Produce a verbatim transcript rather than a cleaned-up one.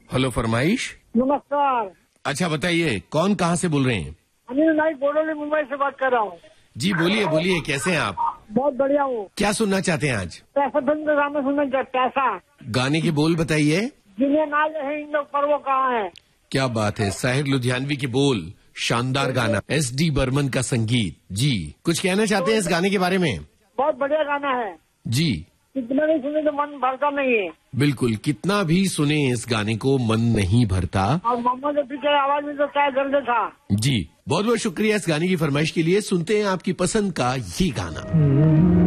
Hello फरमाइश। नमस्कार। अच्छा बताइए, कौन कहाँ से बोल रहे हैं? अनिल नाइक बोडोली मुंबई से बात कर रहा हूँ। जी बोलिए बोलिए, कैसे हैं आप? बहुत बढ़िया हूँ। क्या सुनना चाहते हैं आज? पैसा फिल्म का गाना सुनना चाहता पैसा। गाने के बोल बताइए। जिन्हें नाज है इन लोग पर वो कहाँ है। क्या बात है, साहिर लुधियानवी के बोल, शानदार गाना, एस डी बर्मन का संगीत। जी कुछ कहना चाहते हैं इस गाने के बारे में? बहुत बढ़िया गाना है जी, कितना भी सुने तो मन भरता नहीं है। बिल्कुल, कितना भी सुने इस गाने को मन नहीं भरता। और मोहम्मद रफी की आवाज में तो क्या दर्द था। जी बहुत बहुत शुक्रिया इस गाने की फरमाइश के लिए। सुनते हैं आपकी पसंद का ये गाना।